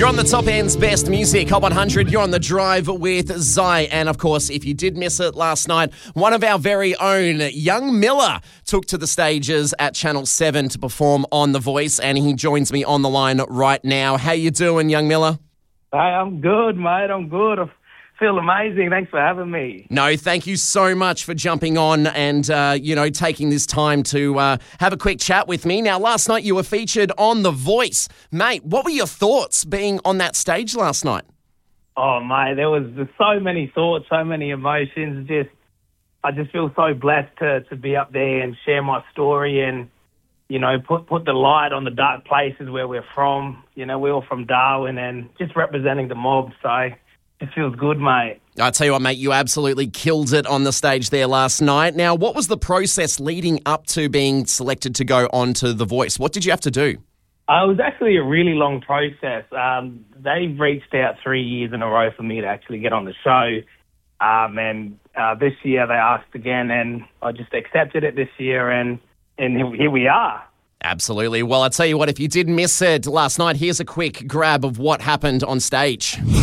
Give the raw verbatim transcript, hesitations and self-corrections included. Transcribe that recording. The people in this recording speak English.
You're on the Top End's best music, Hot one hundred. You're on the drive with Zai. And, of course, if you did miss it last night, one of our very own, Young Miller, took to the stages at Channel seven to perform on The Voice, and he joins me on the line right now. How you doing, Young Miller? Hey, I'm good, mate. I'm good. I feel amazing. Thanks for having me. No, thank you so much for jumping on and, uh, you know, taking this time to uh, have a quick chat with me. Now, last night you were featured on The Voice. Mate, what were your thoughts being on that stage last night? Oh, mate, there was just so many thoughts, so many emotions. Just, I just feel so blessed to, to be up there and share my story and, you know, put, put the light on the dark places where we're from. You know, we're all from Darwin and just representing the mob, so it feels good, mate. I tell you what, mate, you absolutely killed it on the stage there last night. Now, what was the process leading up to being selected to go on to The Voice? What did you have to do? Uh, it was actually a really long process. Um, they've reached out three years in a row for me to actually get on the show. Um, and uh, this year they asked again, and I just accepted it this year, and, and here we are. Absolutely. Well, I tell you what, if you did miss it last night, here's a quick grab of what happened on stage.